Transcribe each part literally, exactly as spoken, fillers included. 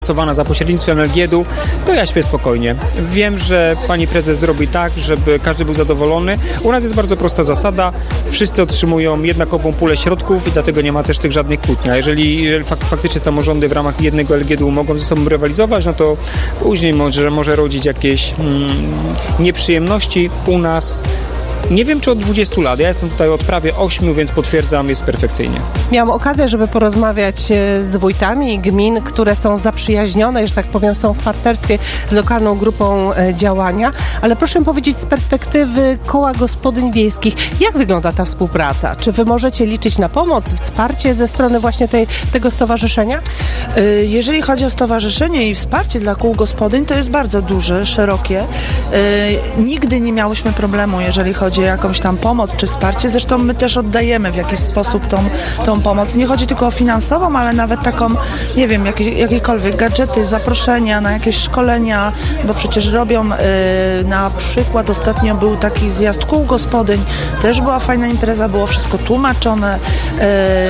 za pośrednictwem L G D-u, to ja śpię spokojnie. Wiem, że pani prezes zrobi tak, żeby każdy był zadowolony. U nas jest bardzo prosta zasada. Wszyscy otrzymują jednakową pulę środków i dlatego nie ma też tych żadnych kłótni. A jeżeli, jeżeli fak, faktycznie samorządy w ramach jednego L G D-u mogą ze sobą rywalizować, no to później może, może rodzić jakieś mm, nieprzyjemności. U nas nie wiem, czy od dwudziestu lat. Ja jestem tutaj od prawie ośmiu, więc potwierdzam, jest perfekcyjnie. Miałam okazję, żeby porozmawiać z wójtami gmin, które są zaprzyjaźnione, że tak powiem, są w partnerstwie z lokalną grupą działania. Ale proszę mi powiedzieć z perspektywy koła gospodyń wiejskich, jak wygląda ta współpraca? Czy wy możecie liczyć na pomoc, wsparcie ze strony właśnie tej, tego stowarzyszenia? Jeżeli chodzi o stowarzyszenie i wsparcie dla kół gospodyń, to jest bardzo duże, szerokie. Nigdy nie miałyśmy problemu, jeżeli chodzi o jakąś tam pomoc czy wsparcie. Zresztą my też oddajemy w jakiś sposób tą, tą pomoc. Nie chodzi tylko o finansową, ale nawet taką, nie wiem, jakieś, jakiekolwiek gadżety, zaproszenia na jakieś szkolenia, bo przecież robią yy, na przykład ostatnio był taki zjazd kół gospodyń, też była fajna impreza, było wszystko tłumaczone, yy,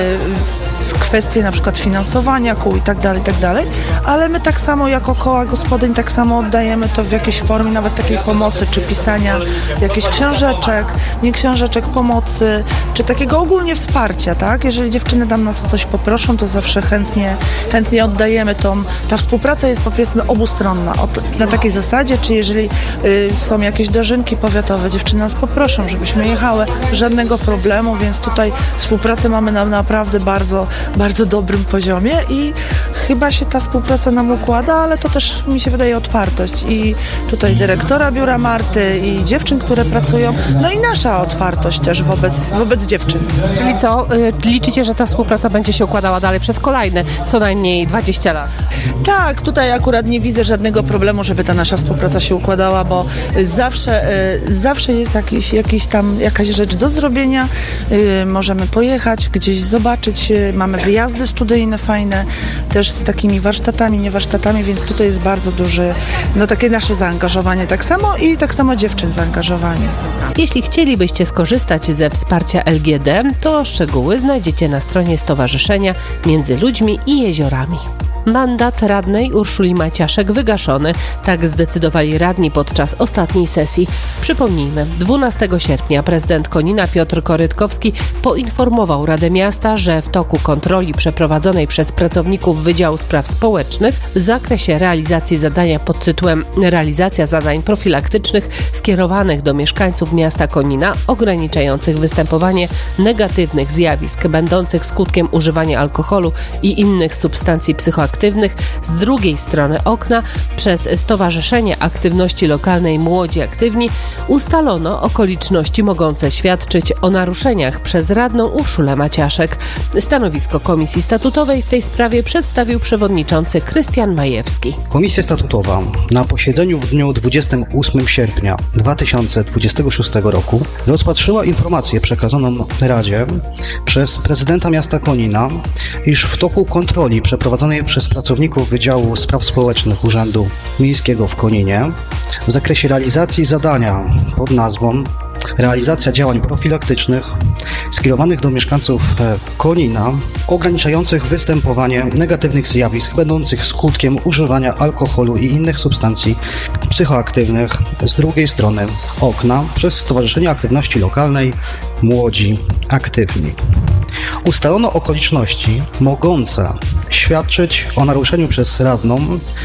kwestie na przykład finansowania kół i tak dalej, i tak dalej, ale my tak samo jako koła gospodyń tak samo oddajemy to w jakiejś formie nawet takiej pomocy, czy pisania jakichś książeczek, nie książeczek pomocy, czy takiego ogólnie wsparcia, tak? Jeżeli dziewczyny tam nas o coś poproszą, to zawsze chętnie, chętnie oddajemy tą, ta współpraca jest powiedzmy obustronna, Od, na takiej zasadzie, czy jeżeli y, są jakieś dożynki powiatowe, dziewczyny nas poproszą, żebyśmy jechały, żadnego problemu, więc tutaj współpracę mamy na naprawdę bardzo bardzo dobrym poziomie i chyba się ta współpraca nam układa, ale to też mi się wydaje otwartość i tutaj dyrektora biura Marty i dziewczyn, które pracują, no i nasza otwartość też wobec, wobec dziewczyn. Czyli co, liczycie, że ta współpraca będzie się układała dalej przez kolejne co najmniej dwadzieścia lat? Tak, tutaj akurat nie widzę żadnego problemu, żeby ta nasza współpraca się układała, bo zawsze, zawsze jest jakiś, jakiś tam jakaś rzecz do zrobienia, możemy pojechać, gdzieś zobaczyć, mamy wyjazdy studyjne fajne, też z takimi warsztatami, nie warsztatami, więc tutaj jest bardzo duży, no takie nasze zaangażowanie tak samo i tak samo dziewczyn zaangażowanie. Jeśli chcielibyście skorzystać ze wsparcia L G D, to szczegóły znajdziecie na stronie Stowarzyszenia Między Ludźmi i Jeziorami. Mandat radnej Urszuli Maciaszek wygaszony. Tak zdecydowali radni podczas ostatniej sesji. Przypomnijmy, dwunastego sierpnia prezydent Konina Piotr Korytkowski poinformował Radę Miasta, że w toku kontroli przeprowadzonej przez pracowników Wydziału Spraw Społecznych w zakresie realizacji zadania pod tytułem Realizacja zadań profilaktycznych skierowanych do mieszkańców miasta Konina ograniczających występowanie negatywnych zjawisk będących skutkiem używania alkoholu i innych substancji psychoaktywnych z drugiej strony okna przez Stowarzyszenie Aktywności Lokalnej Młodzi Aktywni ustalono okoliczności mogące świadczyć o naruszeniach przez radną Urszulę Maciaszek. Stanowisko Komisji Statutowej w tej sprawie przedstawił przewodniczący Krystian Majewski. Komisja Statutowa na posiedzeniu w dniu dwudziestego ósmego sierpnia dwa tysiące dwudziestego szóstego roku rozpatrzyła informację przekazaną Radzie przez prezydenta miasta Konina, iż w toku kontroli przeprowadzonej przez pracowników Wydziału Spraw Społecznych Urzędu Miejskiego w Koninie w zakresie realizacji zadania pod nazwą Realizacja działań profilaktycznych skierowanych do mieszkańców Konina ograniczających występowanie negatywnych zjawisk będących skutkiem używania alkoholu i innych substancji psychoaktywnych z drugiej strony okna przez Stowarzyszenie Aktywności Lokalnej Młodzi Aktywni. Ustalono okoliczności mogące świadczyć o naruszeniu przez radną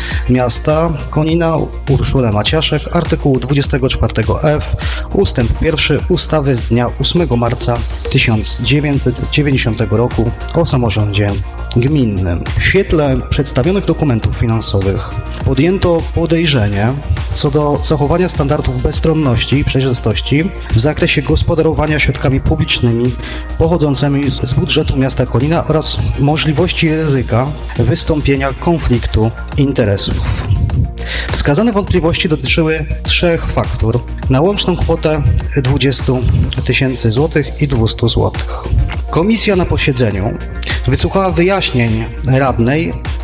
miasta Konina Urszulę Maciaszek artykułu dwudziestego czwartego F ustęp pierwszy ustawy z dnia ósmego marca tysiąc dziewięćset dziewięćdziesiątego roku o samorządzie gminnym. W świetle przedstawionych dokumentów finansowych podjęto podejrzenie co do zachowania standardów bezstronności i przejrzystości w zakresie gospodarowania środkami publicznymi pochodzącymi z budżetu miasta Konina oraz możliwości ryzyka wystąpienia konfliktu interesów. Wskazane wątpliwości dotyczyły trzech faktur na łączną kwotę dwadzieścia tysięcy złotych i dwieście złotych. Komisja na posiedzeniu wysłuchała wyjaśnień radnej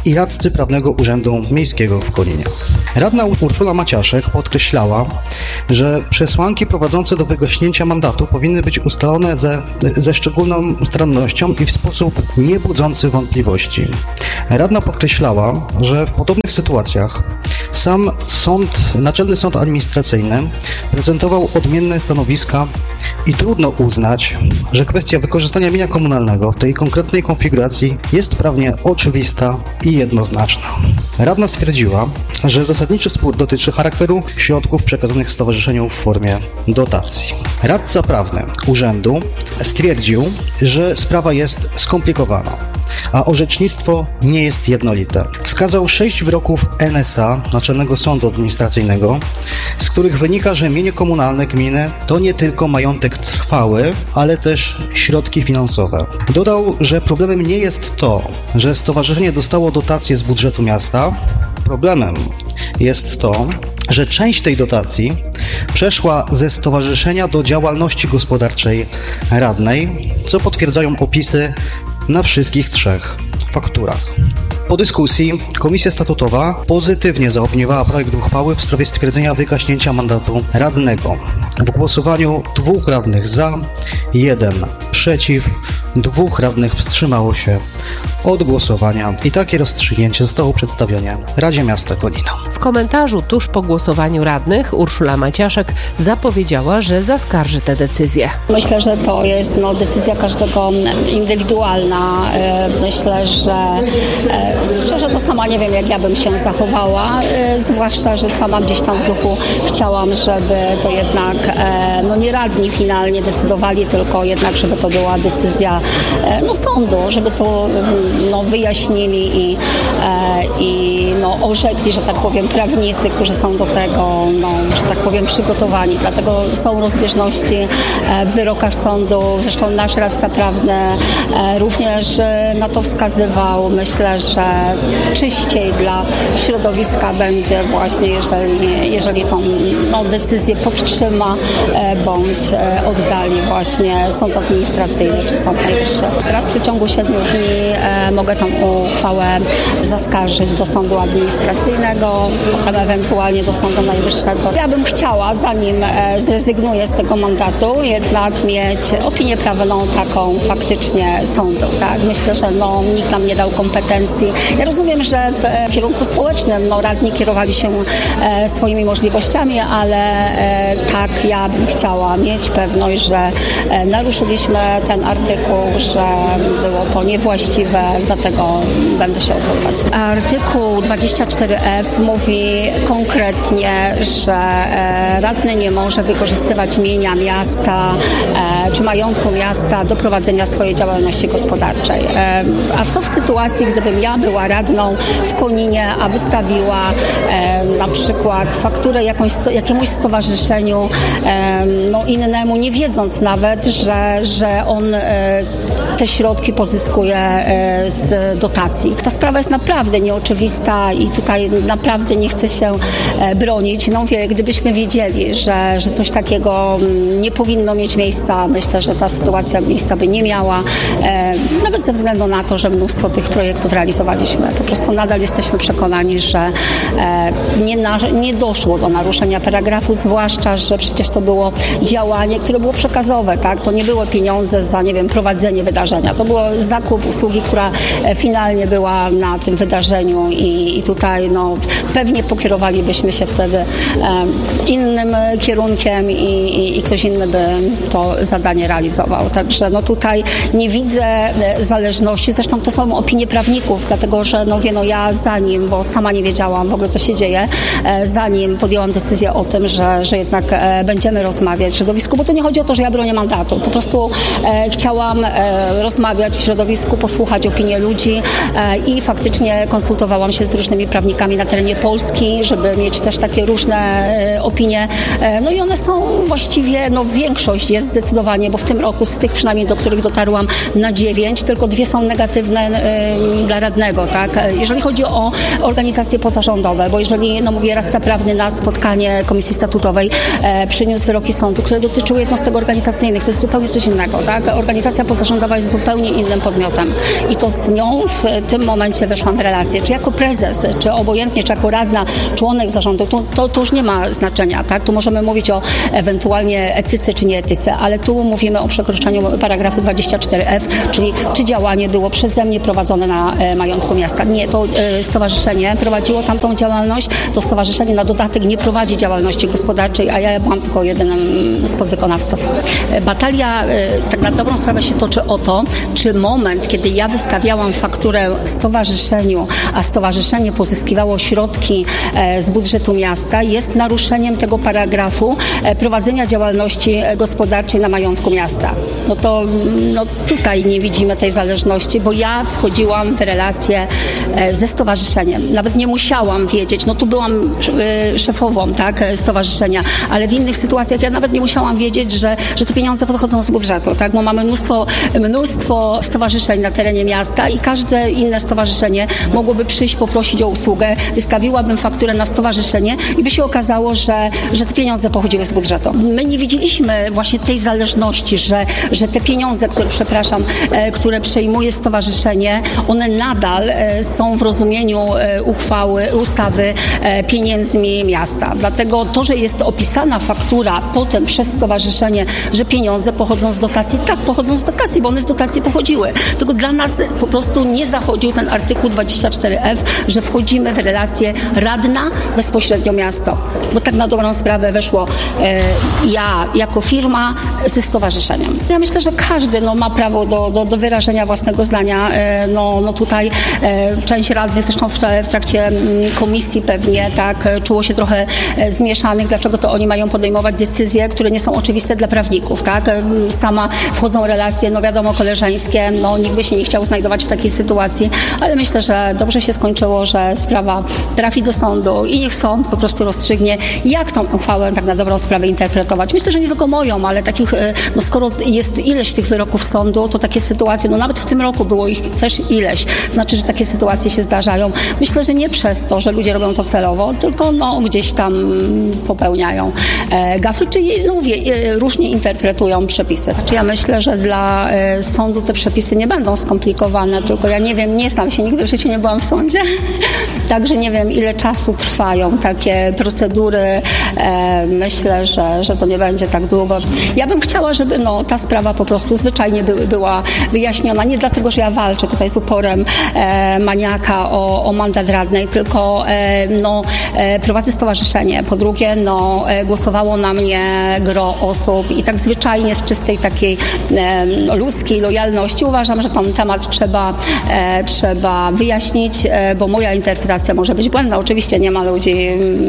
i radcy Prawnego Urzędu Miejskiego w Koninie. Radna Urszula Maciaszek podkreślała, że przesłanki prowadzące do wygaśnięcia mandatu powinny być ustalone ze, ze szczególną starannością i w sposób nie budzący wątpliwości. Radna podkreślała, że w podobnych sytuacjach sam sąd, Naczelny Sąd Administracyjny prezentował odmienne stanowiska i trudno uznać, że kwestia wykorzystania mienia komunalnego w tej konkretnej konfiguracji jest prawnie oczywista i jednoznaczna. Radna stwierdziła, że zasadniczy spór dotyczy charakteru środków przekazanych stowarzyszeniu w formie dotacji. Radca prawny urzędu stwierdził, że sprawa jest skomplikowana, a orzecznictwo nie jest jednolite. Wskazał sześć wyroków N S A, Naczelnego Sądu Administracyjnego, z których wynika, że mienie komunalne gminy to nie tylko majątek trwały, ale też środki finansowe. Dodał, że problemem nie jest to, że stowarzyszenie dostało dotację z budżetu miasta. Problemem jest to, że część tej dotacji przeszła ze stowarzyszenia do działalności gospodarczej radnej, co potwierdzają opisy na wszystkich trzech fakturach. Po dyskusji Komisja Statutowa pozytywnie zaopiniowała projekt uchwały w sprawie stwierdzenia wygaśnięcia mandatu radnego. W głosowaniu dwóch radnych za, jeden przeciw, dwóch radnych wstrzymało się od głosowania i takie rozstrzygnięcie zostało przedstawione Radzie Miasta Konina. W komentarzu tuż po głosowaniu radnych Urszula Maciaszek zapowiedziała, że zaskarży tę decyzję. Myślę, że to jest no, decyzja każdego indywidualna. Myślę, że szczerze to sama nie wiem, jak ja bym się zachowała, zwłaszcza, że sama gdzieś tam w duchu chciałam, żeby to jednak no, nie radni finalnie decydowali, tylko jednak, żeby to była decyzja no, sądu, żeby to no, wyjaśnili i, i no, orzekli, że tak powiem, prawnicy, którzy są do tego, no, że tak powiem, przygotowani. Dlatego są rozbieżności w wyrokach sądu. Zresztą nasz radca prawny również na to wskazywał. Myślę, że czyściej dla środowiska będzie właśnie, jeżeli, jeżeli tą no, decyzję podtrzyma bądź oddali właśnie sąd administracyjny czy sąd najwyższy. Teraz w przeciągu siedmiu dni mogę tą uchwałę zaskarżyć do sądu administracyjnego, potem ewentualnie do sądu najwyższego. Ja bym chciała, zanim zrezygnuję z tego mandatu, jednak mieć opinię prawną taką faktycznie sądu. Tak? Myślę, że no, nikt nam nie dał kompetencji. Ja rozumiem, że w kierunku społecznym no, radni kierowali się e, swoimi możliwościami, ale e, tak ja bym chciała mieć pewność, że e, naruszyliśmy ten artykuł, że było to niewłaściwe, dlatego będę się odwoływać. Artykuł dwadzieścia cztery F mówi konkretnie, że e, radny nie może wykorzystywać mienia miasta e, czy majątku miasta do prowadzenia swojej działalności gospodarczej. E, a co w sytuacji, gdybym ja była radną w Koninie, a wystawiła e, na przykład fakturę jakąś, jakiemuś stowarzyszeniu e, no innemu, nie wiedząc nawet, że, że on e, te środki pozyskuje e, z dotacji. Ta sprawa jest naprawdę nieoczywista i tutaj naprawdę nie chcę się e, bronić. No wie, gdybyśmy wiedzieli, że, że coś takiego nie powinno mieć miejsca, myślę, że ta sytuacja miejsca by nie miała. E, nawet ze względu na to, że mnóstwo tych projektów realizowaliśmy. Po prostu nadal jesteśmy przekonani, że e, nie, na, nie doszło do naruszenia paragrafu, zwłaszcza, że przecież to było działanie, które było przekazowe, tak? To nie było pieniądze za, nie wiem, prowadzenie wydarzenia. To było zakup usługi, która e, finalnie była na tym wydarzeniu i, i tutaj no, pewnie pokierowalibyśmy się wtedy e, innym kierunkiem i, i, i ktoś inny by to zadanie realizował. Także no tutaj nie widzę zależności. Zresztą to są opinie prawników, dlatego że no wie, no ja zanim, bo sama nie wiedziałam w ogóle co się dzieje, e, zanim podjęłam decyzję o tym, że, że jednak e, będziemy rozmawiać w środowisku, bo to nie chodzi o to, że ja bronię mandatu. Po prostu e, chciałam e, rozmawiać w środowisku, posłuchać opinii ludzi e, i faktycznie konsultowałam się z różnymi prawnikami na terenie Polski, żeby mieć też takie różne e, opinie. E, no i one są właściwie, no większość jest zdecydowanie, bo w tym roku z tych przynajmniej, do których dotarłam na dziewięć, tylko dwie są negatywne e, dla radnego, tak? Jeżeli chodzi o organizacje pozarządowe, bo jeżeli mi, no mówię, radca prawny na spotkanie Komisji Statutowej e, przyniósł wyroki sądu, które dotyczyły jednostek organizacyjnych. To jest zupełnie coś innego, tak? Organizacja pozarządowa jest zupełnie innym podmiotem i to z nią w tym momencie weszłam w relację. Czy jako prezes, czy obojętnie, czy jako radna, członek zarządu, to, to, to już nie ma znaczenia, tak? Tu możemy mówić o ewentualnie etyce, czy nie etyce, ale tu mówimy o przekroczeniu paragrafu dwadzieścia cztery F, czyli czy działanie było przeze mnie prowadzone na e, majątku miasta. Nie, to e, stowarzyszenie prowadziło tamtą działalność, to stowarzyszenie na dodatek nie prowadzi działalności gospodarczej, a ja byłam tylko jedynym z podwykonawców. E, batalia e, tak na dobrą sprawę się toczy o to, czy moment, kiedy ja wystawiałam fakturę stowarzyszeniu, a stowarzyszenie pozyskiwało środki e, z budżetu miasta, jest naruszeniem tego paragrafu e, prowadzenia działalności gospodarczej na majątku miasta. No to no tutaj nie widzimy tej zależności, bo ja wchodziłam w relację e, ze stowarzyszeniem. Nawet nie musiałam wiedzieć, no tu byłam e, szefową, tak, stowarzyszenia, ale w innych sytuacjach ja nawet nie musiałam wiedzieć, że, że te pieniądze pochodzą z budżetu, tak, bo mamy mnóstwo, mnóstwo stowarzyszeń na terenie miasta i każde inne stowarzyszenie mogłoby przyjść, poprosić o usługę, wystawiłabym fakturę na stowarzyszenie i by się okazało, że, że te pieniądze pochodziły z budżetu. My nie widzieliśmy właśnie tej zależności, że, że te pieniądze, które, przepraszam, e, które przejmuje stowarzyszenie, one nadal e, są w rozumieniu e, uchwały, ustawy e, pieniędzmi miasta. Dlatego to, że jest opisana faktura potem przez stowarzyszenie, że pieniądze pochodzą z dotacji, tak, pochodzą z dotacji, bo one z dotacji pochodziły. Tylko dla nas po prostu nie zachodził ten artykuł dwadzieścia cztery F, że wchodzimy w relację radna bezpośrednio miasto. Bo tak na dobrą sprawę weszło e, ja jako firma ze stowarzyszeniem. Ja myślę, że każdy no, ma prawo do, do, do wyrażenia własnego zdania. E, no, no tutaj e, część radnych, zresztą w, w trakcie m, komisji pewnie tak czuło się trochę e, zmieszanych, dlaczego to oni mają podejmować decyzje, które nie są oczywiste dla prawników, tak? E, sama wchodzą relacje, no wiadomo, koleżeńskie, no nikt by się nie chciał znajdować w takiej sytuacji, ale myślę, że dobrze się skończyło, że sprawa trafi do sądu i niech sąd po prostu rozstrzygnie, jak tą uchwałę tak na dobrą sprawę interpretować. Myślę, że nie tylko moją, ale takich, no skoro jest ileś tych wyroków sądu, to takie sytuacje, no nawet w tym roku było ich też ileś, znaczy, że takie sytuacje się zdarzają. Myślę, że nie przez to, że ludzie robią to celowo, tylko no gdzieś tam popełniają e, gafy, czyli no mówię, e, różnie interpretują przepisy. Znaczy ja myślę, że dla e, sądu te przepisy nie będą skomplikowane, tylko ja nie wiem, nie znam się, nigdy w życiu nie byłam w sądzie, także nie wiem, ile czasu trwają takie procedury. E, myślę, że, że to nie będzie tak długo. Ja bym chciała, żeby no, ta sprawa po prostu zwyczajnie by, była wyjaśniona. Nie dlatego, że ja walczę tutaj z uporem e, maniaka o, o mandat radnej, tylko e, no, e, prowadzę stowarzyszenie. Po drugie, no, e, głosowało na mnie gro osób i tak zwyczajnie z czystej takiej e, ludzkiej lojalności uważam, że ten temat trzeba, e, trzeba wyjaśnić, e, bo moja interpretacja może być błędna. Oczywiście nie ma ludzi,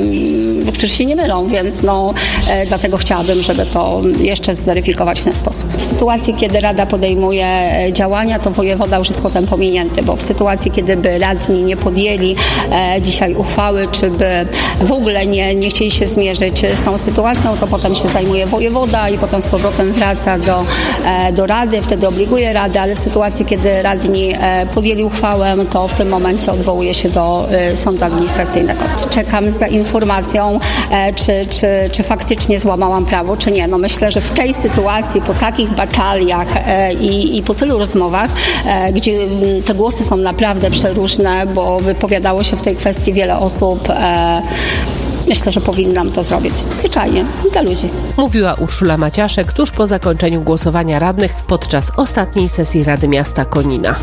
m, którzy się nie mylą, więc no, e, dlatego chciałabym, żeby to jeszcze zweryfikować w ten sposób. W sytuacji, kiedy Rada podejmuje działania, to wojewoda już jest potem pominięty, bo w sytuacji, kiedy by radni nie podjęli e, dzisiaj uchwały, czy by w ogóle nie, nie chcieli się zmierzyć z tą sytuacją, to potem się zajmuje wojewoda i potem z powrotem wraca do, e, do Rady, wtedy obliguje Radę, ale w sytuacji, kiedy radni e, podjęli uchwałę, to w tym momencie odwołuje się do e, sądu administracyjnego. Czekam za informacją, e, czy, czy, czy faktycznie złamałam prawo, czy nie. No myślę, że w tej sytuacji, po takich bataliach e, i, i po tylu rozmowach, e, gdzie te głosy są naprawdę przeróżne, bo wypowiadało się w tej kwestii wiele osób, e, myślę, że powinnam to zrobić. Zwyczajnie, dla ludzi. Mówiła Urszula Maciaszek tuż po zakończeniu głosowania radnych podczas ostatniej sesji Rady Miasta Konina.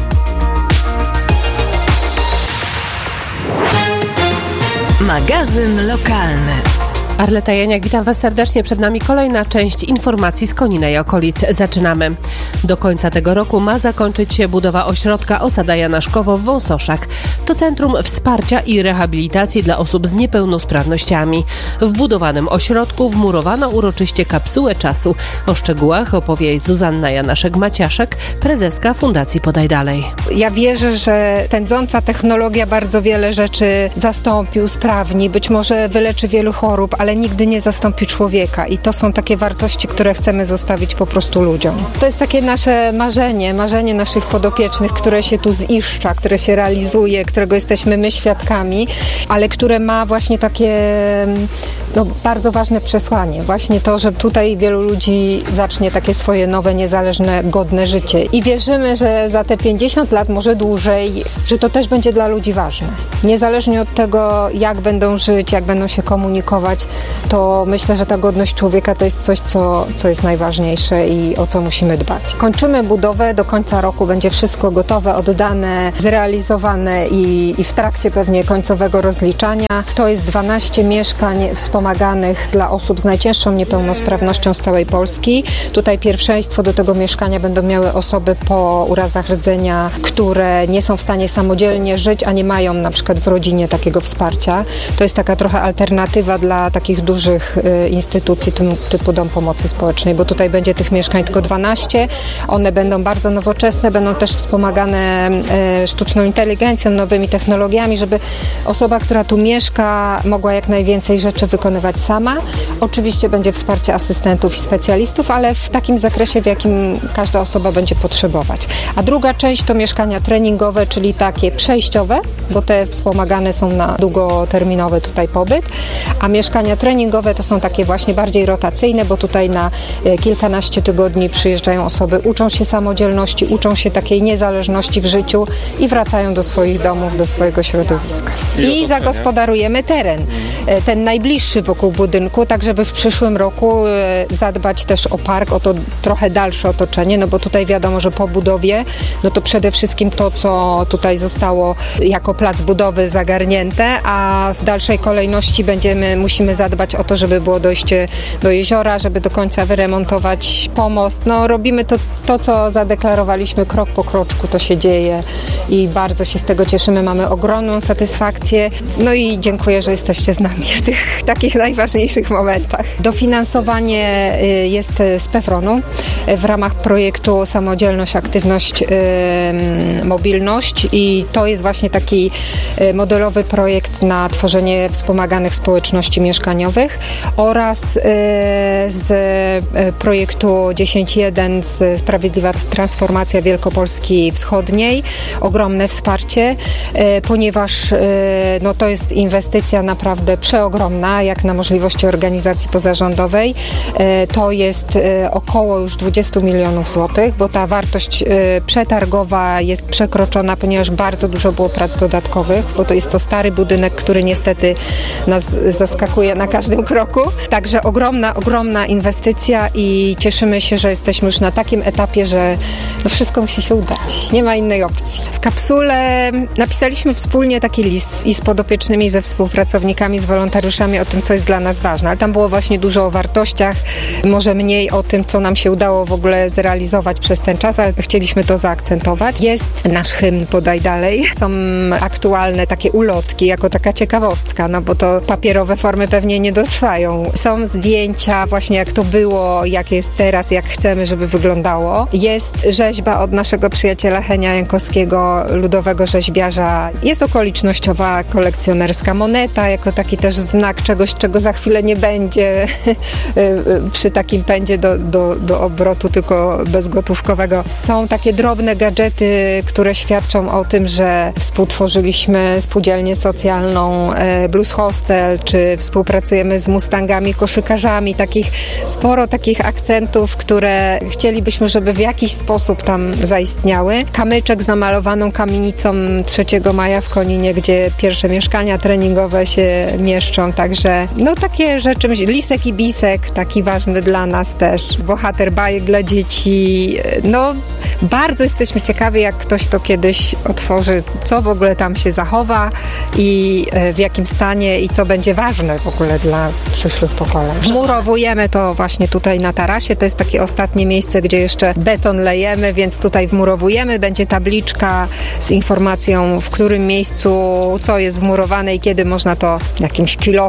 Magazyn lokalny. Arleta Janiak, witam Was serdecznie. Przed nami kolejna część informacji z Konina i okolic. Zaczynamy. Do końca tego roku ma zakończyć się budowa ośrodka Osada Janaszkowo w Wąsoszach. To centrum wsparcia i rehabilitacji dla osób z niepełnosprawnościami. W budowanym ośrodku wmurowano uroczyście kapsułę czasu. O szczegółach opowie Zuzanna Janaszek-Maciaszek, prezeska Fundacji Podaj Dalej. Ja wierzę, że pędząca technologia bardzo wiele rzeczy zastąpi, usprawni, być może wyleczy wielu chorób, ale ale nigdy nie zastąpi człowieka i to są takie wartości, które chcemy zostawić po prostu ludziom. To jest takie nasze marzenie, marzenie naszych podopiecznych, które się tu ziszcza, które się realizuje, którego jesteśmy my świadkami, ale które ma właśnie takie no, bardzo ważne przesłanie. Właśnie to, że tutaj wielu ludzi zacznie takie swoje nowe, niezależne, godne życie. I wierzymy, że za te pięćdziesiąt lat, może dłużej, że to też będzie dla ludzi ważne. Niezależnie od tego, jak będą żyć, jak będą się komunikować, to myślę, że ta godność człowieka to jest coś, co, co jest najważniejsze i o co musimy dbać. Kończymy budowę, do końca roku będzie wszystko gotowe, oddane, zrealizowane i, i w trakcie pewnie końcowego rozliczania. To jest dwanaście mieszkań wspomaganych dla osób z najcięższą niepełnosprawnością z całej Polski. Tutaj pierwszeństwo do tego mieszkania będą miały osoby po urazach rdzenia, które nie są w stanie samodzielnie żyć, a nie mają na przykład w rodzinie takiego wsparcia. To jest taka trochę alternatywa dla takich dużych y, instytucji typu Dom Pomocy Społecznej, bo tutaj będzie tych mieszkań tylko dwanaście. One będą bardzo nowoczesne, będą też wspomagane y, sztuczną inteligencją, nowymi technologiami, żeby osoba, która tu mieszka, mogła jak najwięcej rzeczy wykonywać sama. Oczywiście będzie wsparcie asystentów i specjalistów, ale w takim zakresie, w jakim każda osoba będzie potrzebować. A druga część to mieszkania treningowe, czyli takie przejściowe, bo te wspomagane są na długoterminowy tutaj pobyt, a mieszkania treningowe to są takie właśnie bardziej rotacyjne, bo tutaj na kilkanaście tygodni przyjeżdżają osoby, uczą się samodzielności, uczą się takiej niezależności w życiu i wracają do swoich domów, do swojego środowiska. I zagospodarujemy teren, ten najbliższy wokół budynku, tak żeby w przyszłym roku zadbać też o park, o to trochę dalsze otoczenie, no bo tutaj wiadomo, że po budowie, no to przede wszystkim to, co tutaj zostało jako plac budowy zagarnięte, a w dalszej kolejności będziemy, musimy zadbać o to, żeby było dojście do jeziora, żeby do końca wyremontować pomost. No robimy to, to co zadeklarowaliśmy krok po kroczku, to się dzieje i bardzo się z tego cieszymy, mamy ogromną satysfakcję. No i dziękuję, że jesteście z nami w tych takich najważniejszych momentach. Dofinansowanie jest z PEFRON-u w ramach projektu Samodzielność, Aktywność, Mobilność i to jest właśnie taki modelowy projekt na tworzenie wspomaganych społeczności mieszkaniowych oraz z projektu dziesięć jeden z Sprawiedliwa Transformacja Wielkopolski Wschodniej. Ogromne wsparcie, ponieważ no, to jest inwestycja naprawdę przeogromna, jak na możliwości organizacji pozarządowej. To jest około już dwadzieścia milionów złotych, bo ta wartość przetargowa jest przekroczona, ponieważ bardzo dużo było prac dodatkowych, bo to jest to stary budynek, który niestety nas zaskakuje na każdym kroku. Także ogromna, ogromna inwestycja i cieszymy się, że jesteśmy już na takim etapie, że no wszystko musi się udać. Nie ma innej opcji. W kapsule napisaliśmy wspólnie taki list i z podopiecznymi, ze współpracownikami, z wolontariuszami o tym, co jest dla nas ważne. Ale tam było właśnie dużo o wartościach, może mniej o tym, co nam się udało w ogóle zrealizować przez ten czas, ale chcieliśmy to zaakcentować. Jest nasz hymn Podaj Dalej. Są aktualne takie ulotki, jako taka ciekawostka, no bo to papierowe formy pewnie nie dotrwają. Są zdjęcia właśnie jak to było, jak jest teraz, jak chcemy, żeby wyglądało. Jest rzeźba od naszego przyjaciela Henia Jankowskiego, ludowego rzeźbiarza. Jest okolicznościowa kolekcjonerska moneta, jako taki też znak czegoś, czego za chwilę nie będzie przy takim pędzie do, do, do obrotu, tylko bezgotówkowego. Są takie drobne gadżety, które świadczą o tym, że współtworzyliśmy spółdzielnię socjalną Blues Hostel, czy współpracujemy z Mustangami, koszykarzami. Takich, sporo takich akcentów, które chcielibyśmy, żeby w jakiś sposób tam zaistniały. Kamyczek z namalowaną kamienicą trzeciego maja w Koninie, gdzie pierwsze mieszkania treningowe się mieszczą. Także no takie rzeczy. Lisek i Bisek, taki ważny dla nas też. Bohater bajek dla dzieci. No bardzo jesteśmy ciekawi, jak ktoś to kiedyś otworzy, co w ogóle tam się zachowa i w jakim stanie i co będzie ważne w ogóle dla przyszłych pokoleń. Wmurowujemy to właśnie tutaj na tarasie. To jest takie ostatnie miejsce, gdzie jeszcze beton lejemy, więc tutaj wmurowujemy. Będzie tabliczka z informacją, w którym miejscu co jest wmurowane i kiedy można to jakimś kilofem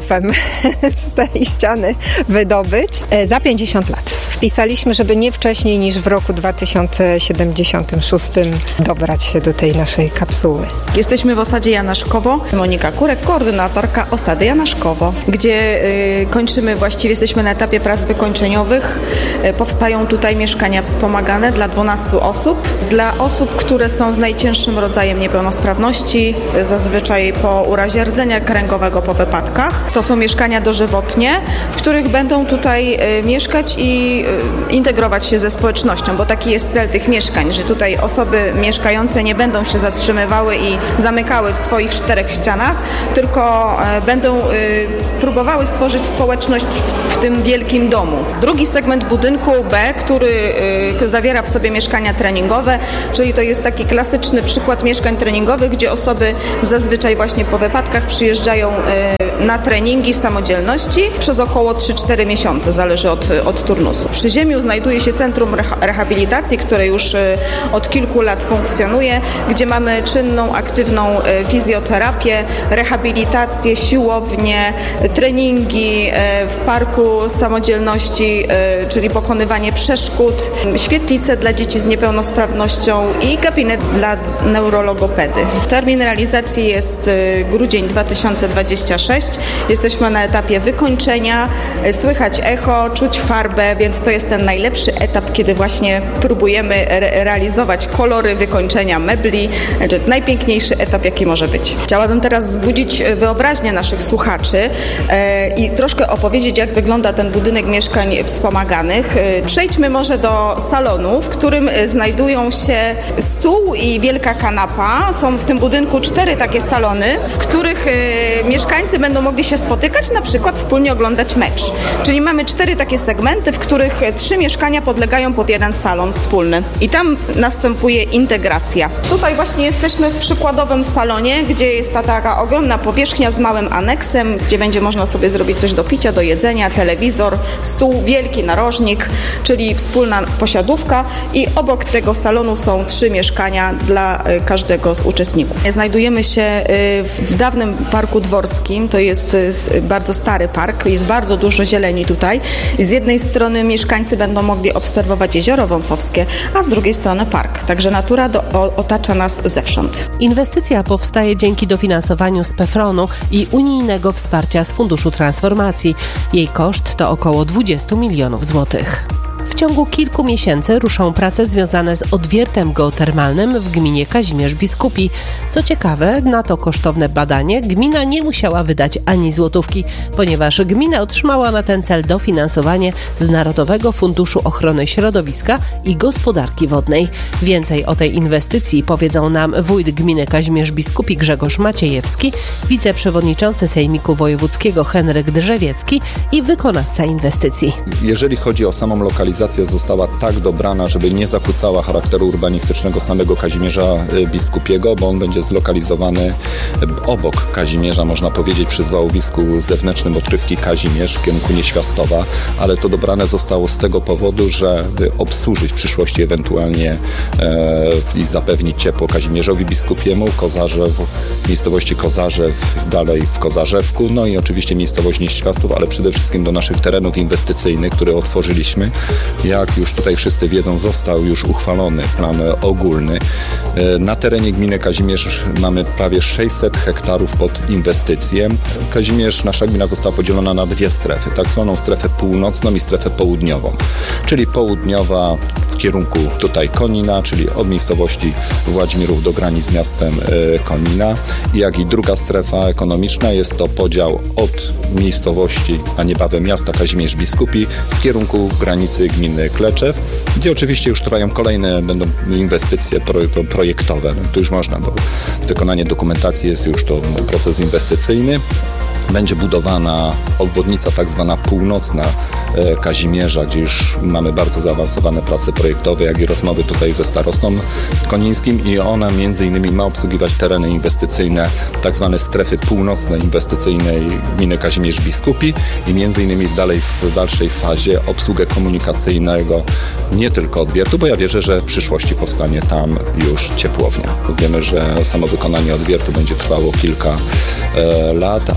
z tej ściany wydobyć za pięćdziesiąt lat. Wpisaliśmy, żeby nie wcześniej niż w roku dwa tysiące siedemdziesiątym szóstym dobrać się do tej naszej kapsuły. Jesteśmy w osadzie Janaszkowo. Monika Kurek, koordynatorka osady Janaszkowo, gdzie y, kończymy, właściwie jesteśmy na etapie prac wykończeniowych. Y, powstają tutaj mieszkania wspomagane dla dwunastu osób. Dla osób, które są z najcięższym rodzajem niepełnosprawności, y, zazwyczaj po urazie rdzenia kręgowego, po wypadkach. To są mieszkania dożywotnie, w których będą tutaj y, mieszkać i y, integrować się ze społecznością, bo taki jest cel tych mieszkań, że tutaj osoby mieszkające nie będą się zatrzymywały i zamykały w swoich czterech ścianach, tylko y, będą y, próbowały stworzyć społeczność w, w tym wielkim domu. Drugi segment budynku B, który y, zawiera w sobie mieszkania treningowe, czyli to jest taki klasyczny przykład mieszkań treningowych, gdzie osoby zazwyczaj właśnie po wypadkach przyjeżdżają y, na treningi samodzielności przez około trzy cztery miesiące, zależy od, od turnusu. Przy Ziemiu znajduje się Centrum Rehabilitacji, które już y, od kilku lat funkcjonuje, gdzie mamy czynną, aktywną y, fizjoterapię, rehabilitację, siłownię, treningi y, w parku samodzielności, y, czyli pokonywanie przeszkód, świetlice dla dzieci z niepełnosprawnością i gabinet dla neurologopedy. Termin realizacji jest y, grudzień dwa tysiące dwudziesty szósty. Jesteśmy na etapie wykończenia, słychać echo, czuć farbę, więc to jest ten najlepszy etap, kiedy właśnie próbujemy re- realizować kolory wykończenia mebli. To jest najpiękniejszy etap, jaki może być. Chciałabym teraz wzbudzić wyobraźnię naszych słuchaczy e, i troszkę opowiedzieć, jak wygląda ten budynek mieszkań wspomaganych. E, przejdźmy może do salonu, w którym znajdują się stół i wielka kanapa. Są w tym budynku cztery takie salony, w których e, mieszkańcy będą mogli się spotykać, na przykład wspólnie oglądać mecz. Czyli mamy cztery takie segmenty, w których trzy mieszkania podlegają pod jeden salon wspólny. I tam następuje integracja. Tutaj właśnie jesteśmy w przykładowym salonie, gdzie jest ta taka ogromna powierzchnia z małym aneksem, gdzie będzie można sobie zrobić coś do picia, do jedzenia, telewizor, stół, wielki narożnik, czyli wspólna posiadówka i obok tego salonu są trzy mieszkania dla każdego z uczestników. Znajdujemy się w dawnym parku dworskim, to jest bardzo stary park, jest bardzo dużo zieleni tutaj. Z jednej strony mieszkańcy będą mogli obserwować jezioro Wąsowskie, a z drugiej strony park. Także natura do, o, otacza nas zewsząd. Inwestycja powstaje dzięki dofinansowaniu z PEFRON-u i unijnego wsparcia z Funduszu Transformacji. Jej koszt to około dwadzieścia milionów złotych. W ciągu kilku miesięcy ruszą prace związane z odwiertem geotermalnym w gminie Kazimierz Biskupi. Co ciekawe, na to kosztowne badanie gmina nie musiała wydać ani złotówki, ponieważ gmina otrzymała na ten cel dofinansowanie z Narodowego Funduszu Ochrony Środowiska i Gospodarki Wodnej. Więcej o tej inwestycji powiedzą nam wójt gminy Kazimierz Biskupi Grzegorz Maciejewski, wiceprzewodniczący Sejmiku Wojewódzkiego Henryk Drzewiecki i wykonawca inwestycji. Jeżeli chodzi o samą lokalizację, została tak dobrana, żeby nie zakłócała charakteru urbanistycznego samego Kazimierza Biskupiego, bo on będzie zlokalizowany obok Kazimierza, można powiedzieć, przy zwałowisku zewnętrznym Otrywki Kazimierz w kierunku Nieświastowa, ale to dobrane zostało z tego powodu, żeby obsłużyć w przyszłości ewentualnie e, i zapewnić ciepło Kazimierzowi Biskupiemu, Kozarzew, miejscowości Kozarzew, dalej w Kozarzewku, no i oczywiście miejscowość Nieświastów, ale przede wszystkim do naszych terenów inwestycyjnych, które otworzyliśmy. Jak już tutaj wszyscy wiedzą, został już uchwalony plan ogólny. Na terenie gminy Kazimierz mamy prawie sześćset hektarów pod inwestycję. Kazimierz, nasza gmina została podzielona na dwie strefy, tak zwaną strefę północną i strefę południową. Czyli południowa w kierunku tutaj Konina, czyli od miejscowości Władzimirów do granic z miastem Konina. Jak i druga strefa ekonomiczna jest to podział od miejscowości, a niebawem miasta Kazimierz Biskupi w kierunku granicy gminy Kleczew, gdzie oczywiście już trwają kolejne będą inwestycje projektowe. Tu już można, bo wykonanie dokumentacji jest już to proces inwestycyjny. Będzie budowana obwodnica tak zwana północna Kazimierza, gdzie już mamy bardzo zaawansowane prace projektowe, jak i rozmowy tutaj ze starostą konińskim i ona między innymi ma obsługiwać tereny inwestycyjne, tak zwane strefy północnej inwestycyjnej gminy Kazimierz Biskupi i między innymi dalej w dalszej fazie obsługę komunikacyjnego nie tylko odwiertu, bo ja wierzę, że w przyszłości powstanie tam już ciepłownia. Wiemy, że samo wykonanie odwiertu będzie trwało kilka e, lat, ale tu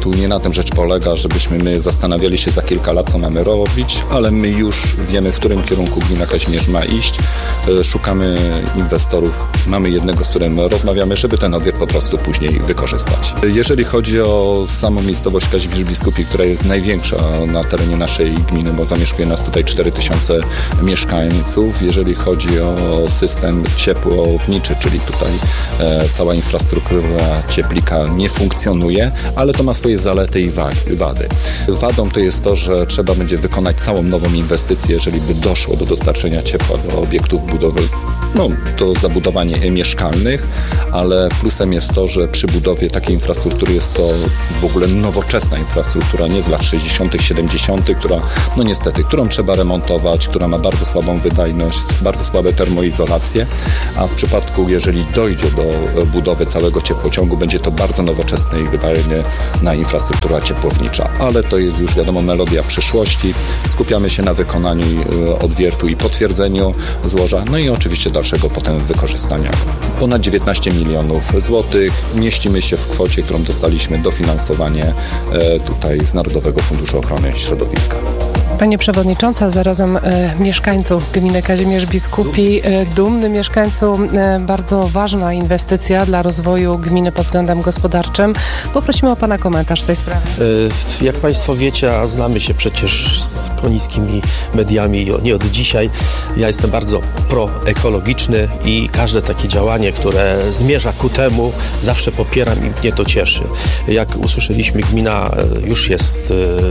tu nie na tym rzecz polega, żebyśmy my zastanawiali się za kilka lat, co mamy robić, ale my już wiemy, w którym kierunku gmina Kazimierz ma iść. Szukamy inwestorów. Mamy jednego, z którym rozmawiamy, żeby ten odwiert po prostu później wykorzystać. Jeżeli chodzi o samą miejscowość Kazimierz Biskupi, która jest największa na terenie naszej gminy, bo zamieszkuje nas tutaj cztery tysiące mieszkańców. Jeżeli chodzi o system ciepłowniczy, czyli tutaj e, cała infrastruktura cieplika nie funkcjonuje, ale to ma swoje zalety i wady. Wadą to jest to, że trzeba będzie wykonać całą nową inwestycję, jeżeli by doszło do dostarczenia ciepła do obiektów budowy, no, do zabudowań mieszkalnych, ale plusem jest to, że przy budowie takiej infrastruktury jest to w ogóle nowoczesna infrastruktura, nie z lat sześćdziesiątych, siedemdziesiątych, która, no niestety, którą trzeba remontować, która ma bardzo słabą wydajność, bardzo słabe termoizolacje, a w przypadku, jeżeli dojdzie do budowy całego ciepłociągu, będzie to bardzo nowoczesna i wydajna infrastruktura ciepłownicza, ale to jest już wiadomo melodia przyszłości. Skupiamy się na wykonaniu odwiertu i potwierdzeniu złoża, no i oczywiście dalszego potem wykorzystania. Ponad dziewiętnaście milionów złotych. Mieścimy się w kwocie, którą dostaliśmy dofinansowanie tutaj z Narodowego Funduszu Ochrony Środowiska. Pani Przewodnicząca, zarazem e, mieszkańców gminy Kazimierz Biskupi, e, dumny mieszkańcu, e, bardzo ważna inwestycja dla rozwoju gminy pod względem gospodarczym. Poprosimy o Pana komentarz w tej sprawie. E, jak Państwo wiecie, a znamy się przecież z koniskimi mediami nie od dzisiaj, ja jestem bardzo proekologiczny i każde takie działanie, które zmierza ku temu, zawsze popieram i mnie to cieszy. Jak usłyszeliśmy, gmina już jest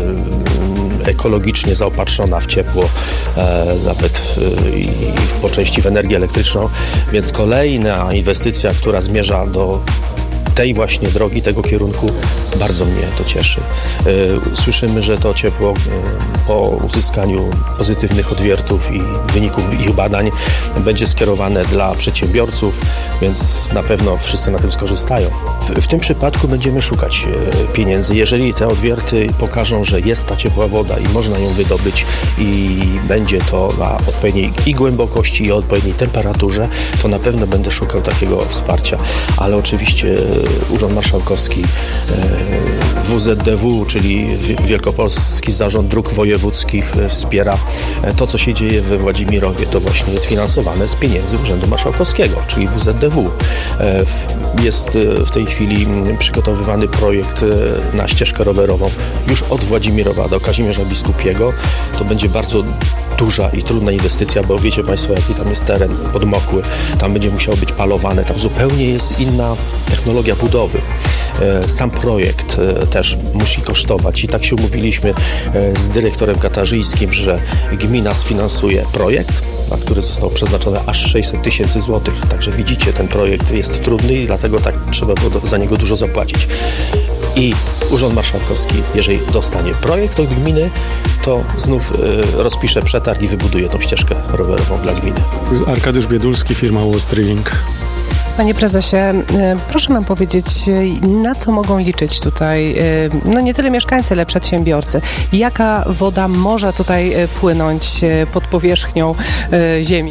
e, ekologicznie zaopatrzona w ciepło, e, nawet e, i po części w energię elektryczną, więc kolejna inwestycja, która zmierza do tej właśnie drogi, tego kierunku, bardzo mnie to cieszy. Słyszymy, że to ciepło po uzyskaniu pozytywnych odwiertów i wyników ich badań będzie skierowane dla przedsiębiorców, więc na pewno wszyscy na tym skorzystają. W, w tym przypadku będziemy szukać pieniędzy. Jeżeli te odwierty pokażą, że jest ta ciepła woda i można ją wydobyć i będzie to na odpowiedniej i głębokości, i odpowiedniej temperaturze, to na pewno będę szukał takiego wsparcia. Ale oczywiście Urząd Marszałkowski, W Z D W, czyli Wielkopolski Zarząd Dróg Wojewódzkich, wspiera to, co się dzieje we Władzimirowie. To właśnie jest finansowane z pieniędzy Urzędu Marszałkowskiego, czyli W Z D W. Jest w tej chwili przygotowywany projekt na ścieżkę rowerową już od Władzimirowa do Kazimierza Biskupiego. To będzie bardzo duża i trudna inwestycja, bo wiecie Państwo, jaki tam jest teren podmokły. Tam będzie musiało być palowane. Tam zupełnie jest inna technologia budowy. Sam projekt też musi kosztować i tak się umówiliśmy z dyrektorem katarzyńskim, że gmina sfinansuje projekt, na który zostało przeznaczone aż sześćset tysięcy złotych. Także widzicie, ten projekt jest trudny i dlatego tak trzeba było za niego dużo zapłacić. I Urząd Marszałkowski, jeżeli dostanie projekt od gminy, to znów y, rozpisze przetarg i wybuduje tą ścieżkę rowerową dla gminy. Arkadiusz Biedulski, firma Woods Drilling. Panie prezesie, proszę nam powiedzieć, na co mogą liczyć tutaj, no nie tyle mieszkańcy, ale przedsiębiorcy. Jaka woda może tutaj płynąć pod powierzchnią ziemi?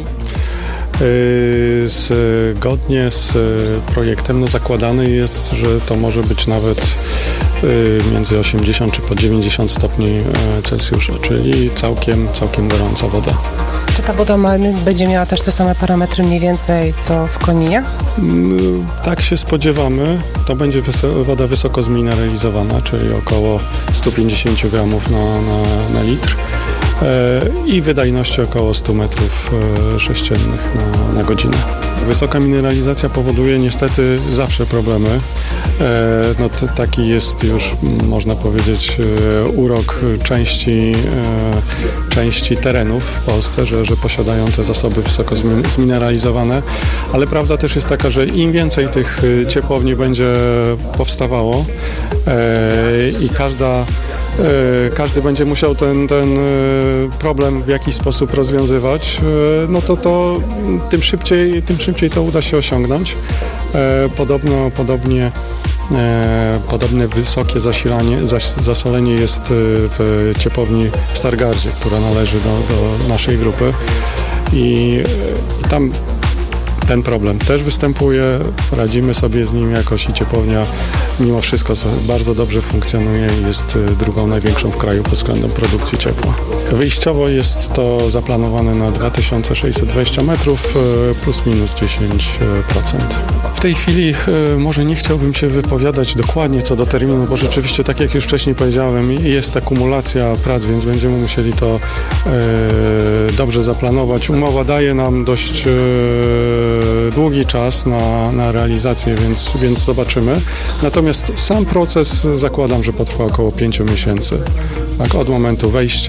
Zgodnie z projektem no, zakładane jest, że to może być nawet między osiemdziesiąt czy po dziewięćdziesiąt stopni Celsjusza, czyli całkiem, całkiem gorąca woda. Czy ta woda ma, będzie miała też te same parametry mniej więcej co w Koninie? Tak się spodziewamy. To będzie wyso- woda wysoko zmineralizowana, czyli około sto pięćdziesiąt gramów na, na, na litr i wydajności około sto metrów sześciennych na, na godzinę. Wysoka mineralizacja powoduje niestety zawsze problemy. No, t- taki jest już, można powiedzieć, urok części, części terenów w Polsce, że, że posiadają te zasoby wysoko zmineralizowane, ale prawda też jest taka, że im więcej tych ciepłowni będzie powstawało i każda każdy będzie musiał ten, ten problem w jakiś sposób rozwiązywać, no to, to tym szybciej, tym szybciej to uda się osiągnąć. Podobno, podobnie, podobne wysokie zasilanie, zas, zasolenie jest w ciepłowni w Stargardzie, która należy do, do naszej grupy i tam ten problem też występuje, radzimy sobie z nim jakoś i ciepłownia mimo wszystko bardzo dobrze funkcjonuje i jest drugą największą w kraju pod względem produkcji ciepła. Wyjściowo jest to zaplanowane na dwa tysiące sześćset dwadzieścia metrów plus minus dziesięć procent. W tej chwili może nie chciałbym się wypowiadać dokładnie co do terminu, bo rzeczywiście, tak jak już wcześniej powiedziałem, jest akumulacja prac, więc będziemy musieli to e, dobrze zaplanować. Umowa daje nam dość e, długi czas na, na realizację, więc, więc zobaczymy. Natomiast sam proces zakładam, że potrwa około pięciu miesięcy. Tak, od momentu wejścia,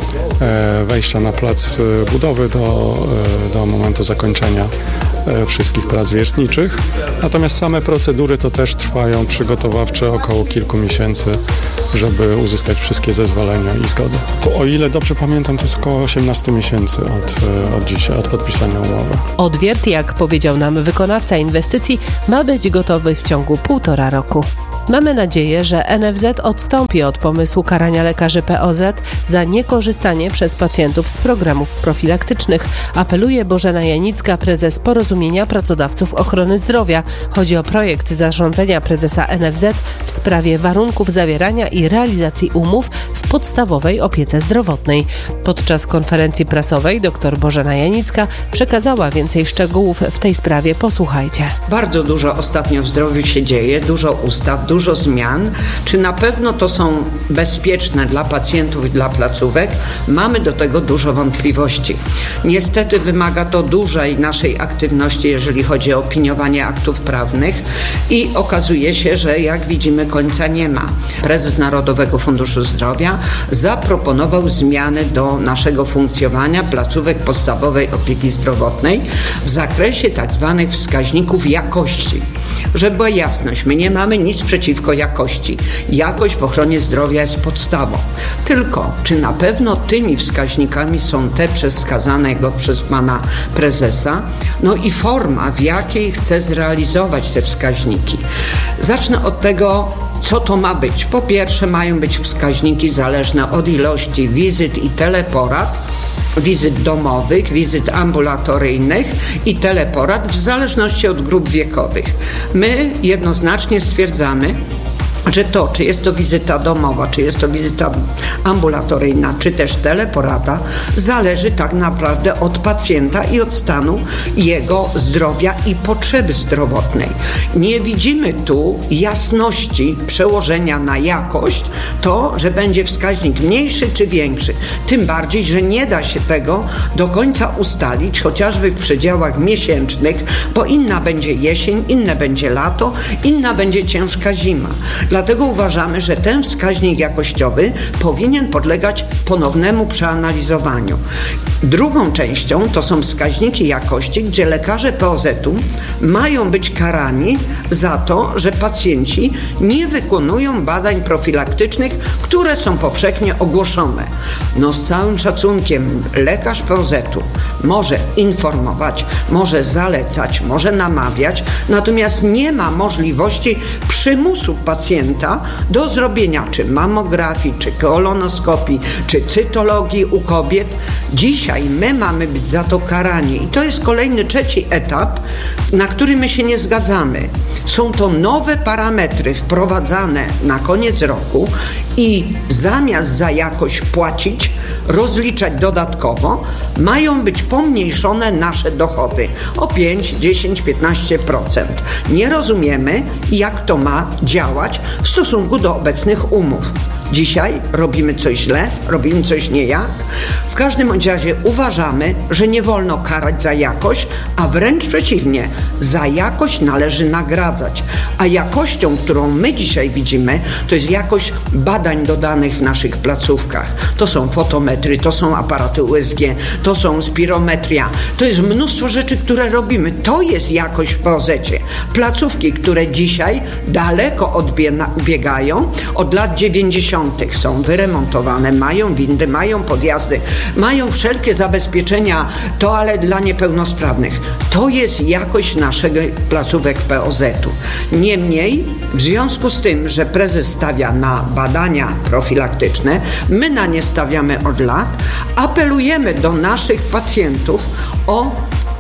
e, wejścia na plac budowy do, e, do momentu zakończenia wszystkich prac wiertniczych. Natomiast same procedury to też trwają przygotowawcze około kilku miesięcy, żeby uzyskać wszystkie zezwolenia i zgody. To, o ile dobrze pamiętam, to jest około osiemnaście miesięcy od, od dzisiaj, od podpisania umowy. Odwiert, jak powiedział nam wykonawca inwestycji, ma być gotowy w ciągu półtora roku. Mamy nadzieję, że N F Z odstąpi od pomysłu karania lekarzy P O Z za niekorzystanie przez pacjentów z programów profilaktycznych, apeluje Bożena Janicka, prezes Porozumienia Pracodawców Ochrony Zdrowia. Chodzi o projekt zarządzenia prezesa N F Z w sprawie warunków zawierania i realizacji umów w podstawowej opiece zdrowotnej. Podczas konferencji prasowej dr Bożena Janicka przekazała więcej szczegółów w tej sprawie. Posłuchajcie. Bardzo dużo ostatnio w zdrowiu się dzieje, dużo ustaw, dużo zmian. Czy na pewno to są bezpieczne dla pacjentów i dla placówek? Mamy do tego dużo wątpliwości. Niestety wymaga to dużej naszej aktywności, jeżeli chodzi o opiniowanie aktów prawnych i okazuje się, że jak widzimy końca nie ma. Prezes Narodowego Funduszu Zdrowia zaproponował zmiany do naszego funkcjonowania placówek podstawowej opieki zdrowotnej w zakresie tak zwanych wskaźników jakości. Żeby była jasność, my nie mamy nic przeciwko jakości. Jakość w ochronie zdrowia jest podstawą. Tylko, czy na pewno tymi wskaźnikami są te wskazane przez pana prezesa? No i forma, w jakiej chce zrealizować te wskaźniki. Zacznę od tego, co to ma być. Po pierwsze, mają być wskaźniki zależne od ilości wizyt i teleporad, wizyt domowych, wizyt ambulatoryjnych i teleporad w zależności od grup wiekowych. My jednoznacznie stwierdzamy, że to, czy jest to wizyta domowa, czy jest to wizyta ambulatoryjna, czy też teleporada, zależy tak naprawdę od pacjenta i od stanu jego zdrowia i potrzeby zdrowotnej. Nie widzimy tu jasności przełożenia na jakość, to, że będzie wskaźnik mniejszy czy większy. Tym bardziej, że nie da się tego do końca ustalić, chociażby w przedziałach miesięcznych, bo inna będzie jesień, inne będzie lato, inna będzie ciężka zima. Dlatego uważamy, że ten wskaźnik jakościowy powinien podlegać ponownemu przeanalizowaniu. Drugą częścią to są wskaźniki jakości, gdzie lekarze P O Z-u mają być karani za to, że pacjenci nie wykonują badań profilaktycznych, które są powszechnie ogłoszone. No z całym szacunkiem lekarz P O Z-u może informować, może zalecać, może namawiać, natomiast nie ma możliwości przymusu pacjenta do zrobienia czy mammografii, czy kolonoskopii, czy cytologii u kobiet. Dzisiaj my mamy być za to karani i to jest kolejny, trzeci etap, na który my się nie zgadzamy. Są to nowe parametry wprowadzane na koniec roku i zamiast za jakość płacić, rozliczać dodatkowo, mają być pomniejszone nasze dochody o pięć, dziesięć, piętnaście procent. Nie rozumiemy, jak to ma działać w stosunku do obecnych umów. Dzisiaj robimy coś źle, robimy coś niejak. W każdym bądź razie uważamy, że nie wolno karać za jakość, a wręcz przeciwnie, za jakość należy nagradzać. A jakością, którą my dzisiaj widzimy, to jest jakość badań dodanych w naszych placówkach. To są fotometry, to są aparaty U S G, to są spirometria, to jest mnóstwo rzeczy, które robimy. To jest jakość w P O Z-cie. Placówki, które dzisiaj daleko odbiegają, od lat dziewięćdziesiątych są wyremontowane, mają windy, mają podjazdy, mają wszelkie zabezpieczenia toalet dla niepełnosprawnych. To jest jakość naszego placówek P O Z-u. Niemniej, w związku z tym, że prezes stawia na badania profilaktyczne, my na nie stawiamy od lat, apelujemy do naszych pacjentów o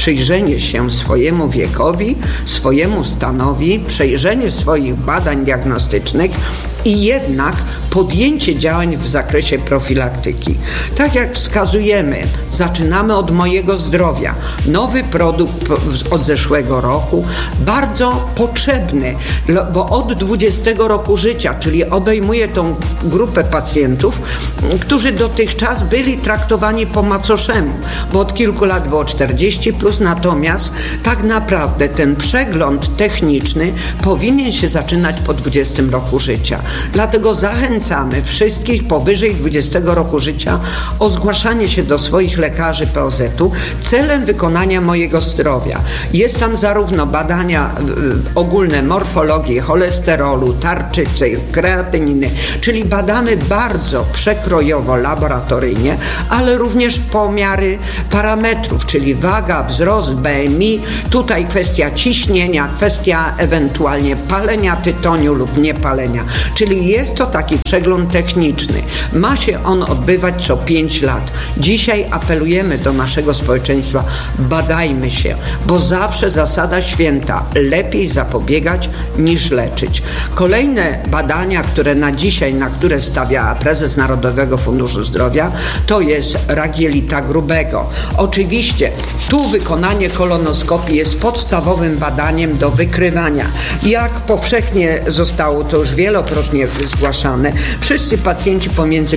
przyjrzenie się swojemu wiekowi, swojemu stanowi, przejrzenie swoich badań diagnostycznych i jednak podjęcie działań w zakresie profilaktyki. Tak jak wskazujemy, zaczynamy od Mojego Zdrowia. Nowy produkt od zeszłego roku, bardzo potrzebny, bo od dwudziestego roku życia, czyli obejmuje tą grupę pacjentów, którzy dotychczas byli traktowani po macoszemu, bo od kilku lat było czterdzieści plus, natomiast tak naprawdę ten przegląd techniczny powinien się zaczynać po dwudziestym roku życia. Dlatego zachęcamy wszystkich powyżej dwudziestego roku życia o zgłaszanie się do swoich lekarzy P O Z-u celem wykonania Mojego Zdrowia. Jest tam zarówno badania y, ogólne morfologii, cholesterolu, tarczycy, kreatyniny, czyli badamy bardzo przekrojowo, laboratoryjnie, ale również pomiary parametrów, czyli waga, wzrost, B M I, tutaj kwestia ciśnienia, kwestia ewentualnie palenia tytoniu lub niepalenia, czyli jest to taki przegląd techniczny. Ma się on odbywać co pięć lat. Dzisiaj apelujemy do naszego społeczeństwa, badajmy się, bo zawsze zasada święta, lepiej zapobiegać niż leczyć. Kolejne badania, które na dzisiaj, na które stawia prezes Narodowego Funduszu Zdrowia, to jest rak jelita grubego. Oczywiście tu wykonanie kolonoskopii jest podstawowym badaniem do wykrywania. Jak powszechnie zostało to już wielokrotnie zgłaszane, wszyscy pacjenci pomiędzy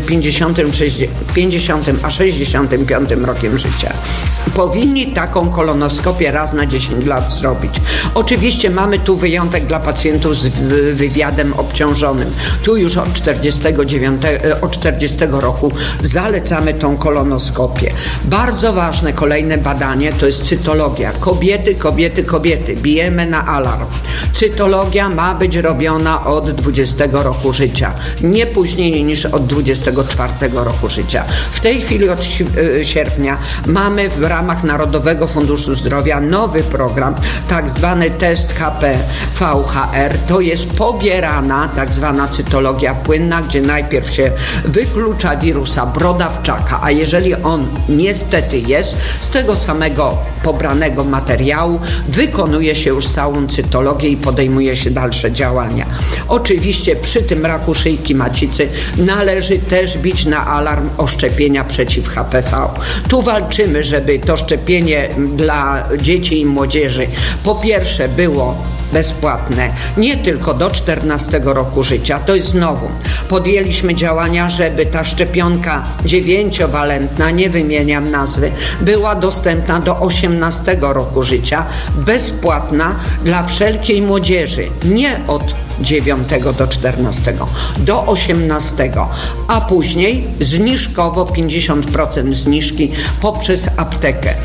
pięćdziesiątym a sześćdziesiątym piątym rokiem życia powinni taką kolonoskopię raz na dziesięć lat zrobić. Oczywiście mamy tu wyjątek dla pacjentów z wywiadem obciążonym. Tu już od czterdziestego dziewiątego, od czterdziestego roku zalecamy tą kolonoskopię. Bardzo ważne kolejne badanie to jest cytologia. Kobiety, kobiety, kobiety. Bijemy na alarm. Cytologia ma być robiona od dwudziestego roku życia. Nie później niż od dwudziestego czwartego roku życia. W tej chwili od sierpnia mamy w ramach Narodowego Funduszu Zdrowia nowy program, tak zwany test H P V H R. To jest pobierana tak zwana cytologia płynna, gdzie najpierw się wyklucza wirusa brodawczaka, a jeżeli on niestety jest, z tego samego pobranego materiału wykonuje się już całą cytologię i podejmuje się dalsze działania. Oczywiście przy tym raku szyjki macicy należy też bić na alarm o szczepienia przeciw H P V. Tu walczymy, żeby to szczepienie dla dzieci i młodzieży po pierwsze było bezpłatne, nie tylko do czternastego roku życia, to jest nowum. Podjęliśmy działania, żeby ta szczepionka dziewięciowalentna, nie wymieniam nazwy, była dostępna do osiemnastego roku życia, bezpłatna dla wszelkiej młodzieży, nie od dziewiątego do czternastego, do osiemnastego, a później zniżkowo pięćdziesiąt procent zniżki poprzez aptekę.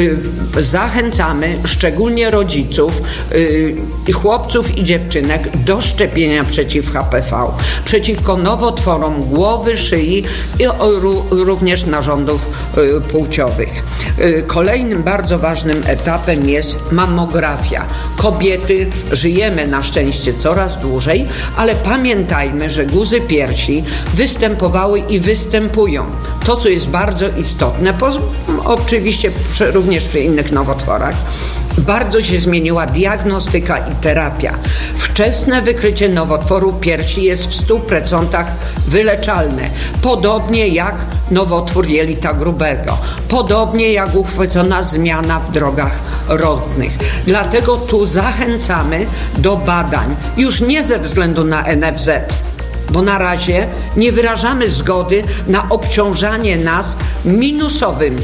Zachęcamy szczególnie rodziców, i chłopców i dziewczynek do szczepienia przeciw H P V, przeciwko nowotworom głowy, szyi i również narządów płciowych. Kolejnym bardzo ważnym etapem jest mammografia. Kobiety żyjemy na szczęście coraz dłużej, ale pamiętajmy, że guzy piersi występowały i występują. To, co jest bardzo istotne, oczywiście również przy innych nowotworach, bardzo się zmieniła diagnostyka i terapia. Wczesne wykrycie nowotworu piersi jest w stu procentach wyleczalne. Podobnie jak nowotwór jelita grubego. Podobnie jak uchwycona zmiana w drogach rodnych. Dlatego tu zachęcamy do badań. Już nie ze względu na N F Z, bo na razie nie wyrażamy zgody na obciążanie nas minusowym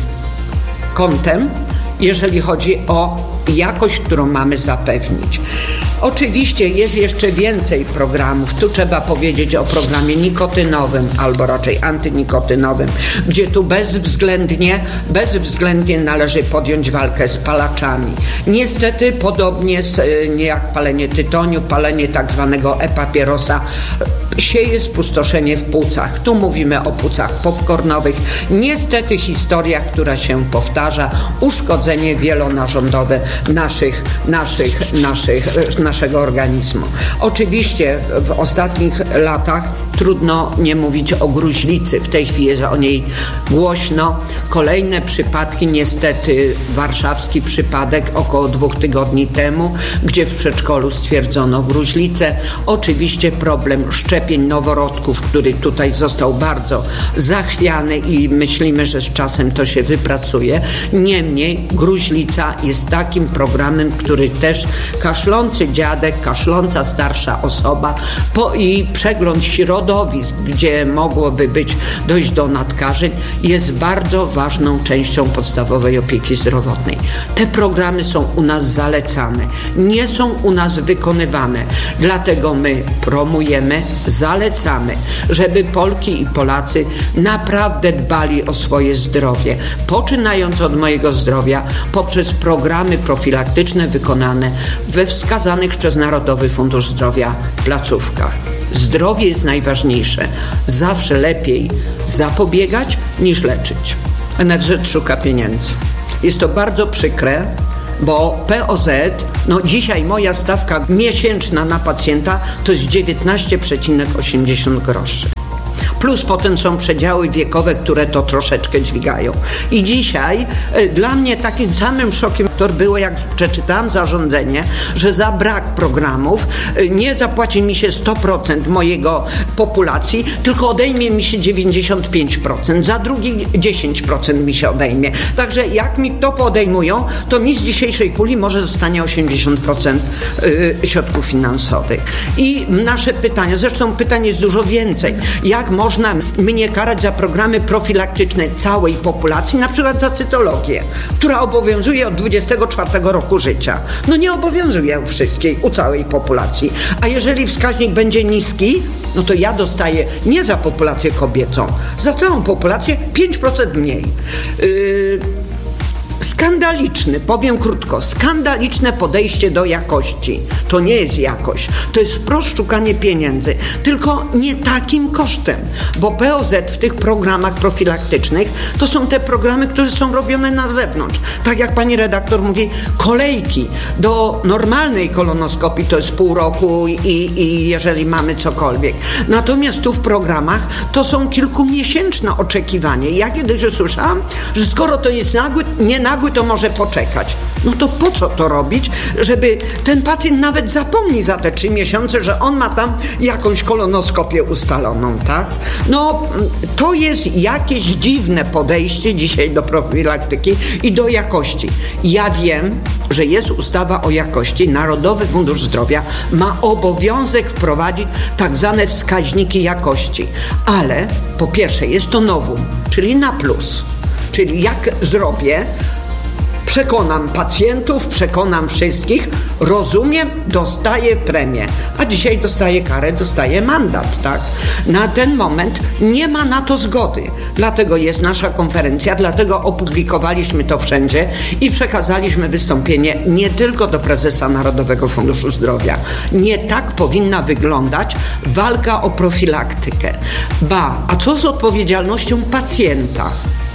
kątem, jeżeli chodzi o jakość, którą mamy zapewnić. Oczywiście jest jeszcze więcej programów. Tu trzeba powiedzieć o programie nikotynowym, albo raczej antynikotynowym, gdzie tu bezwzględnie, bezwzględnie należy podjąć walkę z palaczami. Niestety podobnie z, nie jak palenie tytoniu, palenie tak zwanego e-papierosa sieje spustoszenie w płucach. Tu mówimy o płucach popcornowych. Niestety historia, która się powtarza, uszkodzenie wielonarządowe naszych, naszych, naszych, naszego organizmu. Oczywiście w ostatnich latach trudno nie mówić o gruźlicy. W tej chwili jest o niej głośno. Kolejne przypadki, niestety warszawski przypadek około dwóch tygodni temu, gdzie w przedszkolu stwierdzono gruźlicę. Oczywiście problem szczepień noworodków, który tutaj został bardzo zachwiany i myślimy, że z czasem to się wypracuje. Niemniej gruźlica jest takim programem, który też kaszlący dziadek, kaszląca starsza osoba po, i przegląd środowisk, gdzie mogłoby być dojść do nadkażeń, jest bardzo ważną częścią podstawowej opieki zdrowotnej. Te programy są u nas zalecane, nie są u nas wykonywane. Dlatego my promujemy, zalecamy, żeby Polki i Polacy naprawdę dbali o swoje zdrowie, poczynając od mojego zdrowia poprzez programy profilaktyczne wykonane we wskazanych przez Narodowy Fundusz Zdrowia placówkach. Zdrowie jest najważniejsze. Zawsze lepiej zapobiegać niż leczyć. N F Z szuka pieniędzy. Jest to bardzo przykre, bo P O Z, no dzisiaj moja stawka miesięczna na pacjenta to jest dziewiętnaście przecinek osiemdziesiąt groszy. Plus potem są przedziały wiekowe, które to troszeczkę dźwigają. I dzisiaj y, dla mnie takim samym szokiem to było, jak przeczytałam zarządzenie, że za brak programów y, nie zapłaci mi się sto procent mojego populacji, tylko odejmie mi się dziewięćdziesiąt pięć procent. Za drugi dziesięć procent mi się odejmie. Także jak mi to podejmują, to mi z dzisiejszej puli może zostanie osiemdziesiąt procent y, środków finansowych. I nasze pytania, zresztą pytań jest dużo więcej. Jak można Można mnie karać za programy profilaktyczne całej populacji, na przykład za cytologię, która obowiązuje od dwudziestego czwartego roku życia. No nie obowiązuje u wszystkich, u całej populacji. A jeżeli wskaźnik będzie niski, no to ja dostaję nie za populację kobiecą, za całą populację pięć procent mniej. Yy, Skandaliczny, powiem krótko, skandaliczne podejście do jakości. To nie jest jakość, to jest wprost szukanie pieniędzy, tylko nie takim kosztem, bo P O Z w tych programach profilaktycznych to są te programy, które są robione na zewnątrz. Tak jak pani redaktor mówi, kolejki do normalnej kolonoskopii to jest pół roku i, i jeżeli mamy cokolwiek. Natomiast tu w programach to są kilkumiesięczne oczekiwanie. Ja kiedyś usłyszałam, że skoro to jest nagły, nie nagły, to może poczekać. No to po co to robić, żeby ten pacjent nawet zapomni za te trzy miesiące, że on ma tam jakąś kolonoskopię ustaloną, tak? No to jest jakieś dziwne podejście dzisiaj do profilaktyki i do jakości. Ja wiem, że jest ustawa o jakości. Narodowy Fundusz Zdrowia ma obowiązek wprowadzić tak zwane wskaźniki jakości. Ale po pierwsze jest to nowum, czyli na plus. Czyli jak zrobię, przekonam pacjentów, przekonam wszystkich, rozumiem, dostaję premię, a dzisiaj dostaję karę, dostaję mandat, tak? Na ten moment nie ma na to zgody, dlatego jest nasza konferencja, dlatego opublikowaliśmy to wszędzie i przekazaliśmy wystąpienie nie tylko do prezesa Narodowego Funduszu Zdrowia. Nie tak powinna wyglądać walka o profilaktykę. Ba, a co z odpowiedzialnością pacjenta?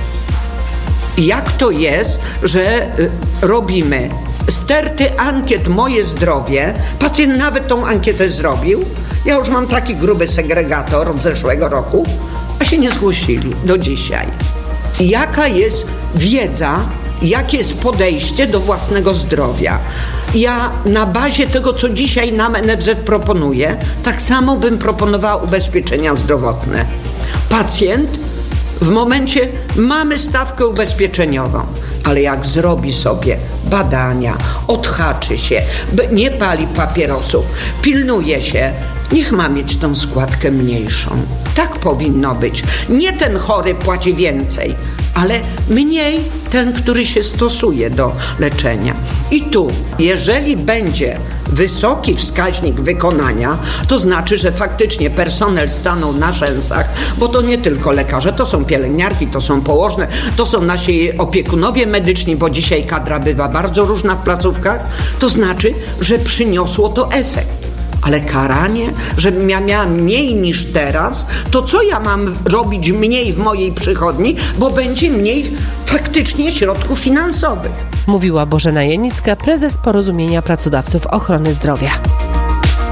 Jak to jest, że robimy sterty ankiet Moje Zdrowie, pacjent nawet tą ankietę zrobił, ja już mam taki gruby segregator od zeszłego roku, a się nie zgłosili do dzisiaj. Jaka jest wiedza, jakie jest podejście do własnego zdrowia? Ja na bazie tego, co dzisiaj nam N F Z proponuje, tak samo bym proponowała ubezpieczenia zdrowotne. Pacjent w momencie mamy stawkę ubezpieczeniową, ale jak zrobi sobie badania, odhaczy się, nie pali papierosów, pilnuje się, niech ma mieć tą składkę mniejszą. Tak powinno być. Nie ten chory płaci więcej, ale mniej ten, który się stosuje do leczenia. I tu, jeżeli będzie wysoki wskaźnik wykonania, to znaczy, że faktycznie personel stanął na rzęsach, bo to nie tylko lekarze, to są pielęgniarki, to są położne, to są nasi opiekunowie medyczni, bo dzisiaj kadra bywa bardzo różna w placówkach, to znaczy, że przyniosło to efekt. Ale karanie, żebym ja miała mniej niż teraz, to co ja mam robić mniej w mojej przychodni, bo będzie mniej faktycznie środków finansowych. Mówiła Bożena Janicka, prezes Porozumienia Pracodawców Ochrony Zdrowia.